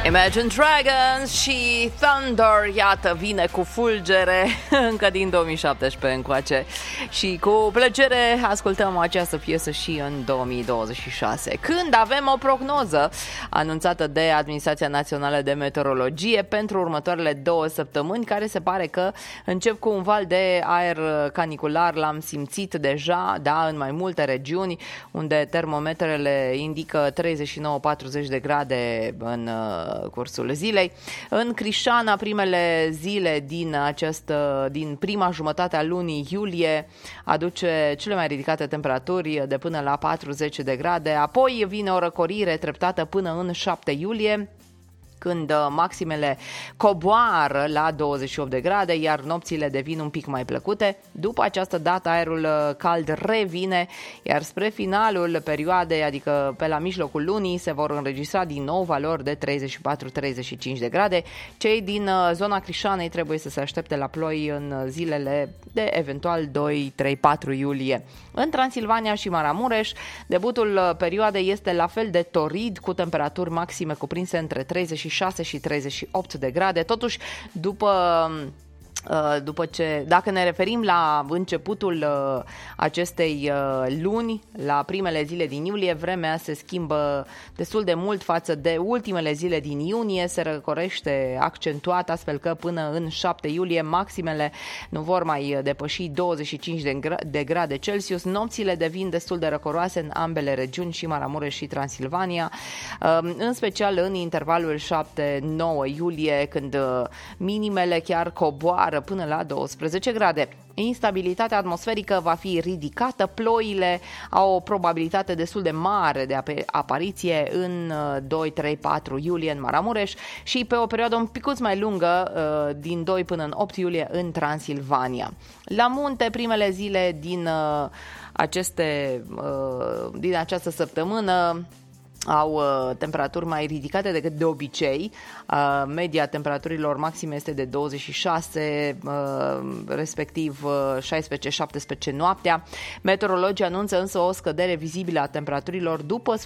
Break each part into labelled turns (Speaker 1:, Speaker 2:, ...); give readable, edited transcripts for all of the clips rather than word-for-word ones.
Speaker 1: Imagine Dragons și Thunder, iată, vine cu fulgere încă din 2017 încoace și cu plăcere ascultăm această piesă și în 2026, când avem o prognoză anunțată de Administrația Națională de Meteorologie pentru următoarele 2 săptămâni, care se pare că încep cu un val de aer canicular. L-am simțit deja, da, în mai multe regiuni, unde termometrele indică 39-40 de grade în cursul zilei. În Crișana, primele zile din prima jumătate a lunii iulie aduce cele mai ridicate temperaturi de până la 40 de grade. Apoi vine o răcorire treptată până în 7 iulie, când maximele coboară la 28 de grade, iar nopțile devin un pic mai plăcute. După această dată, aerul cald revine, iar spre finalul perioadei, adică pe la mijlocul lunii, se vor înregistra din nou valori de 34-35 de grade. Cei din zona Crișanei trebuie să se aștepte la ploi în zilele de eventual 2, 3, 4 iulie. În Transilvania și Maramureș, debutul perioadei este la fel de torid, cu temperaturi maxime cuprinse între 36 și 38 de grade. Totuși, după ce, dacă ne referim la începutul acestei luni, la primele zile din iulie, vremea se schimbă destul de mult față de ultimele zile din iunie, se răcorește accentuat, astfel că până în 7 iulie maximele nu vor mai depăși 25 de grade Celsius. Nopțile devin destul de răcoroase în ambele regiuni, și Maramureș și Transilvania, în special în intervalul 7-9 iulie, când minimele chiar coboară până la 12 grade. Instabilitatea atmosferică va fi ridicată, ploile au o probabilitate destul de mare de apariție în 2, 3, 4 iulie în Maramureș și pe o perioadă un picuț mai lungă, din 2 până în 8 iulie în Transilvania. La munte, primele zile din această săptămână au temperaturi mai ridicate decât de obicei. Media temperaturilor maxime este de 26, respectiv 16-17 noaptea. Meteorologii anunță însă o scădere vizibilă a temperaturilor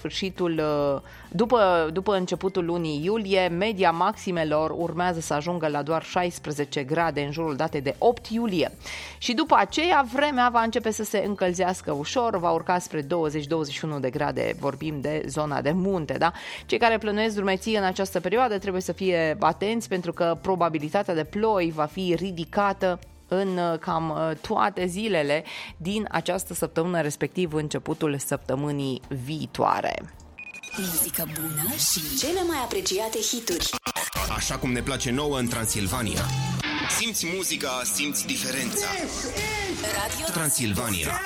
Speaker 1: după începutul lunii iulie. Media maximelor urmează să ajungă la doar 16 grade în jurul datei de 8 iulie. Și după aceea vremea va începe să se încălzească ușor, va urca spre 20-21 de grade, vorbim de zona de munte, da? Cei care plănuiesc drumeții în această perioadă trebuie să fie atenți, pentru că probabilitatea de ploi va fi ridicată în cam toate zilele din această săptămână, respectiv începutul săptămânii viitoare.
Speaker 2: Muzică bună și cele mai apreciate hituri.
Speaker 3: Așa cum ne place nouă în Transilvania. Simți muzica, simți diferența.
Speaker 2: Radio
Speaker 3: Transilvania.